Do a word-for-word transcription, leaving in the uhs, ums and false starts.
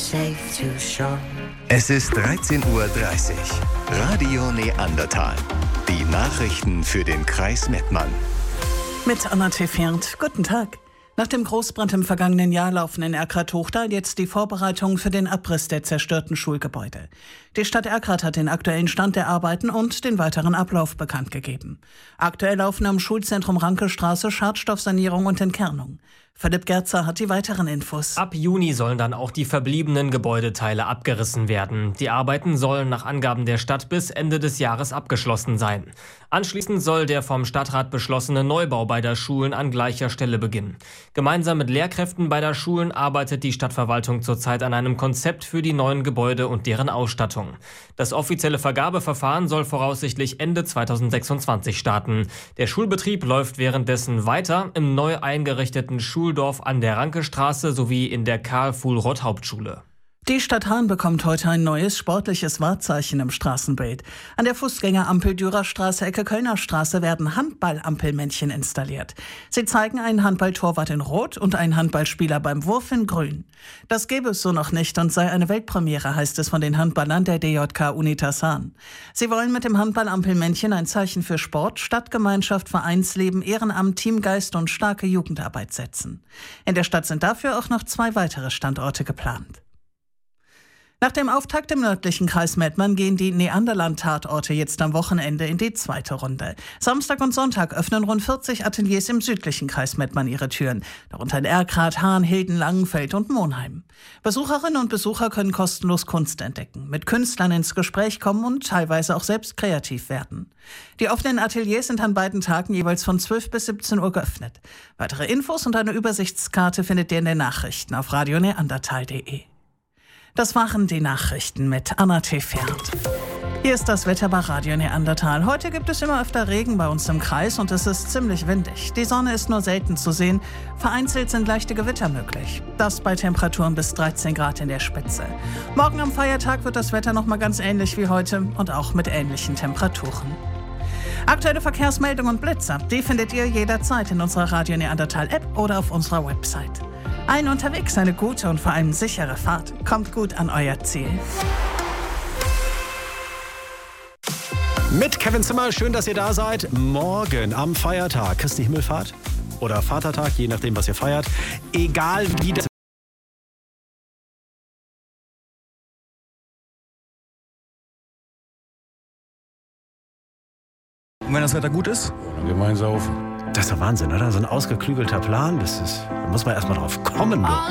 Es ist dreizehn Uhr dreißig. Radio Neandertal. Die Nachrichten für den Kreis Mettmann. Mit Anna Tefert. Guten Tag. Nach dem Großbrand im vergangenen Jahr laufen in Erkrath-Hochdal jetzt die Vorbereitungen für den Abriss der zerstörten Schulgebäude. Die Stadt Erkrath hat den aktuellen Stand der Arbeiten und den weiteren Ablauf bekannt gegeben. Aktuell laufen am Schulzentrum Rankestraße Schadstoffsanierung und Entkernung. Philipp Gerzer hat die weiteren Infos. Ab Juni sollen dann auch die verbliebenen Gebäudeteile abgerissen werden. Die Arbeiten sollen nach Angaben der Stadt bis Ende des Jahres abgeschlossen sein. Anschließend soll der vom Stadtrat beschlossene Neubau beider Schulen an gleicher Stelle beginnen. Gemeinsam mit Lehrkräften beider Schulen arbeitet die Stadtverwaltung zurzeit an einem Konzept für die neuen Gebäude und deren Ausstattung. Das offizielle Vergabeverfahren soll voraussichtlich Ende zweitausendsechsundzwanzig starten. Der Schulbetrieb läuft währenddessen weiter im neu eingerichteten Schuldorf an der Rankestraße sowie in der Karl-Fuhlrott-Hauptschule. Die Stadt Hahn bekommt heute ein neues sportliches Wahrzeichen im Straßenbild. An der Fußgängerampel Dürerstraße, Ecke Kölner Straße werden Handballampelmännchen installiert. Sie zeigen einen Handballtorwart in Rot und einen Handballspieler beim Wurf in Grün. Das gäbe es so noch nicht und sei eine Weltpremiere, heißt es von den Handballern der D J K Unitas Hahn. Sie wollen mit dem Handballampelmännchen ein Zeichen für Sport, Stadtgemeinschaft, Vereinsleben, Ehrenamt, Teamgeist und starke Jugendarbeit setzen. In der Stadt sind dafür auch noch zwei weitere Standorte geplant. Nach dem Auftakt im nördlichen Kreis Mettmann gehen die Neanderland-Tatorte jetzt am Wochenende in die zweite Runde. Samstag und Sonntag öffnen rund vierzig Ateliers im südlichen Kreis Mettmann ihre Türen, darunter in Erkrath, Hahn, Hilden, Langenfeld und Monheim. Besucherinnen und Besucher können kostenlos Kunst entdecken, mit Künstlern ins Gespräch kommen und teilweise auch selbst kreativ werden. Die offenen Ateliers sind an beiden Tagen jeweils von zwölf bis siebzehn Uhr geöffnet. Weitere Infos und eine Übersichtskarte findet ihr in den Nachrichten auf radio neandertal punkt de. Das waren die Nachrichten mit Anna Tefert. Hier ist das Wetter bei Radio Neandertal. Heute gibt es immer öfter Regen bei uns im Kreis und es ist ziemlich windig. Die Sonne ist nur selten zu sehen. Vereinzelt sind leichte Gewitter möglich. Das bei Temperaturen bis dreizehn Grad in der Spitze. Morgen am Feiertag wird das Wetter nochmal ganz ähnlich wie heute und auch mit ähnlichen Temperaturen. Aktuelle Verkehrsmeldungen und Blitzer, die findet ihr jederzeit in unserer Radio Neandertal App oder auf unserer Website. Allen unterwegs eine gute und vor allem sichere Fahrt. Kommt gut an euer Ziel. Mit Kevin Zimmer, schön, dass ihr da seid. Morgen am Feiertag, Christi Himmelfahrt oder Vatertag, je nachdem, was ihr feiert. Egal wie das... Und wenn das Wetter gut ist? Dann gehen wir saufen. Das ist doch Wahnsinn, oder? So ein ausgeklügelter Plan, das ist, da muss man erst mal drauf kommen. Du.